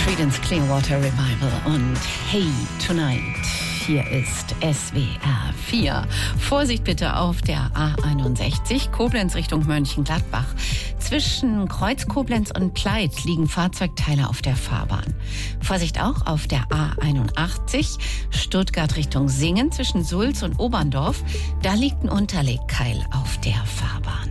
Creedence Clearwater Revival und Hey Tonight. Hier ist SWR 4. Vorsicht bitte auf der A61, Koblenz Richtung Mönchengladbach. Zwischen Kreuz Koblenz und Kleid liegen Fahrzeugteile auf der Fahrbahn. Vorsicht auch auf der A81, Stuttgart Richtung Singen zwischen Sulz und Oberndorf. Da liegt ein Unterlegkeil auf der Fahrbahn.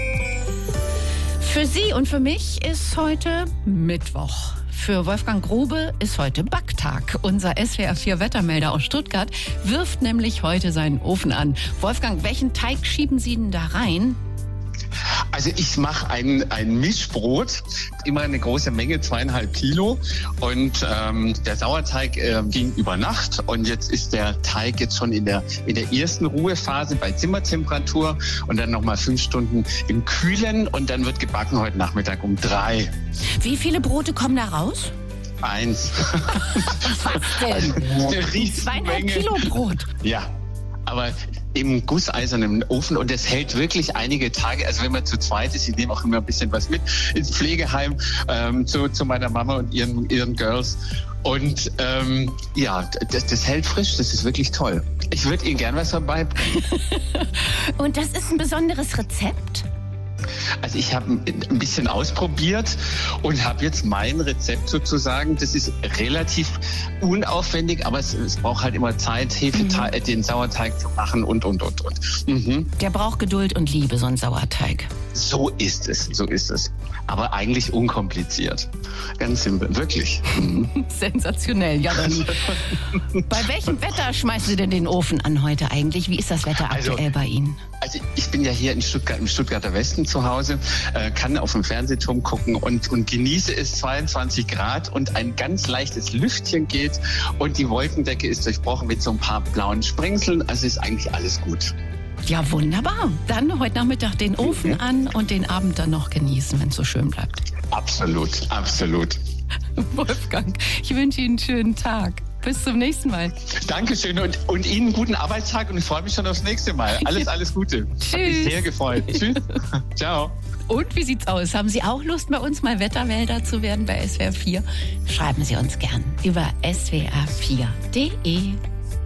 Für Sie und für mich ist heute Mittwoch. Für Wolfgang Grube ist heute Backtag. Unser SWR 4 Wettermelder aus Stuttgart wirft nämlich heute seinen Ofen an. Wolfgang, welchen Teig schieben Sie denn da rein? Also ich mache ein Mischbrot, immer eine große Menge, 2,5 Kilo. Und der Sauerteig ging über Nacht und jetzt ist der Teig jetzt schon in der ersten Ruhephase bei Zimmertemperatur und dann nochmal 5 Stunden im Kühlen und dann wird gebacken heute Nachmittag um 3. Wie viele Brote kommen da raus? 1. Was denn? Eine Riesenmenge. 2,5 Kilo Brot. Ja. Aber im gusseisernen Ofen und das hält wirklich einige Tage. Also wenn man zu zweit ist, ich nehme auch immer ein bisschen was mit ins Pflegeheim zu meiner Mama und ihren Girls. Und ja, das hält frisch, das ist wirklich toll. Ich würde Ihnen gern was vorbeibringen. Und das ist ein besonderes Rezept? Also ich habe ein bisschen ausprobiert und habe jetzt mein Rezept sozusagen. Das ist relativ unaufwendig, aber es braucht halt immer Zeit, den Sauerteig zu machen und. Mhm. Der braucht Geduld und Liebe, so ein Sauerteig. So ist es. Aber eigentlich unkompliziert. Ganz simpel, wirklich. Mhm. Sensationell, ja dann. Bei welchem Wetter schmeißen Sie denn den Ofen an heute eigentlich? Wie ist das Wetter aktuell bei Ihnen? Also ich bin ja hier in Stuttgart, im Stuttgarter Westen zu Hause, kann auf dem Fernsehturm gucken und genieße es 22 Grad und ein ganz leichtes Lüftchen geht und die Wolkendecke ist durchbrochen mit so ein paar blauen Sprengseln. Also ist eigentlich alles gut. Ja, wunderbar. Dann heute Nachmittag den Ofen an und den Abend dann noch genießen, wenn es so schön bleibt. Absolut. Wolfgang, ich wünsche Ihnen einen schönen Tag. Bis zum nächsten Mal. Dankeschön und Ihnen einen guten Arbeitstag und ich freue mich schon aufs nächste Mal. Alles Gute. Tschüss. Hat mich sehr gefreut. Tschüss. Ciao. Und wie sieht's aus? Haben Sie auch Lust, bei uns mal Wettermelder zu werden bei SWR 4? Schreiben Sie uns gern über swr4.de.